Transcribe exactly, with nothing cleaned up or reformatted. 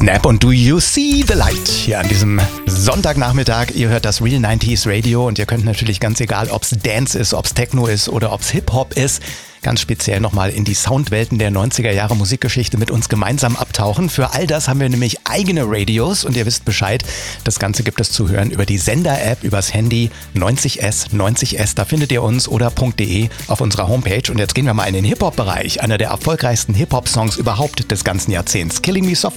Snap und Do You See the Light hier an diesem Sonntagnachmittag. Ihr hört das Real neunziger Radio und ihr könnt natürlich ganz egal, ob es Dance ist, ob es Techno ist oder ob es Hip-Hop ist, ganz speziell nochmal in die Soundwelten der neunziger Jahre Musikgeschichte mit uns gemeinsam abtauchen. Für all das haben wir nämlich eigene Radios und ihr wisst Bescheid, das Ganze gibt es zu hören über die Sender-App, übers Handy neunzig S, neunzig S, da findet ihr uns oder .de auf unserer Homepage. Und jetzt gehen wir mal in den Hip-Hop-Bereich, einer der erfolgreichsten Hip-Hop-Songs überhaupt des ganzen Jahrzehnts. Killing Me Softly